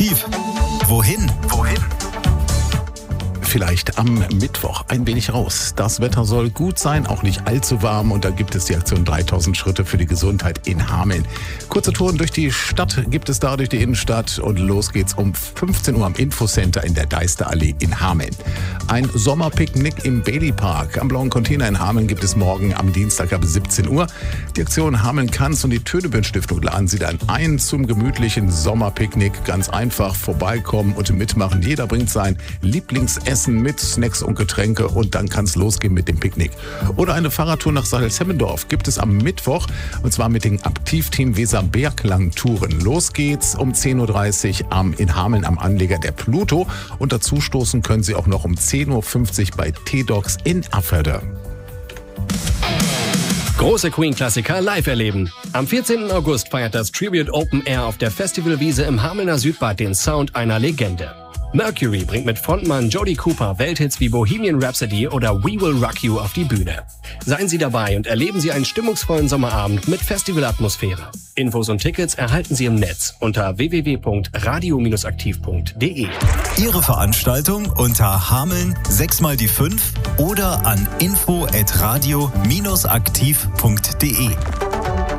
Aktiv. Wohin? Vielleicht am Mittwoch ein wenig raus. Das Wetter soll gut sein, auch nicht allzu warm. Und da gibt es die Aktion 3000 Schritte für die Gesundheit in Hameln. Kurze Touren durch die Stadt gibt es da, durch die Innenstadt. Und los geht's um 15 Uhr am Infocenter in der Deisterallee in Hameln. Ein Sommerpicknick im Bailey Park am Blauen Container in Hameln gibt es morgen am Dienstag ab 17 Uhr. Die Aktion Hameln-Kanz und die Tönebünd Stiftung laden Sie dann ein zum gemütlichen Sommerpicknick. Ganz einfach vorbeikommen und mitmachen. Jeder bringt sein Lieblingsessen mit Snacks und Getränke und dann kann es losgehen mit dem Picknick. Oder eine Fahrradtour nach Salzhemmendorf gibt es am Mittwoch und zwar mit dem Aktivteam Weser-Berglang-Touren. Los geht's um 10.30 Uhr in Hameln am Anleger der Pluto und dazu stoßen können Sie auch noch um 10.50 Uhr bei T-Docs in Afferde. Große Queen-Klassiker live erleben. Am 14. August feiert das Tribute Open Air auf der Festivalwiese im Hamelner Südbad den Sound einer Legende. Mercury bringt mit Frontmann Jody Cooper Welthits wie Bohemian Rhapsody oder We Will Rock You auf die Bühne. Seien Sie dabei und erleben Sie einen stimmungsvollen Sommerabend mit Festivalatmosphäre. Infos und Tickets erhalten Sie im Netz unter www.radio-aktiv.de. Ihre Veranstaltung unter Hameln 6x5 oder an info@radio-aktiv.de.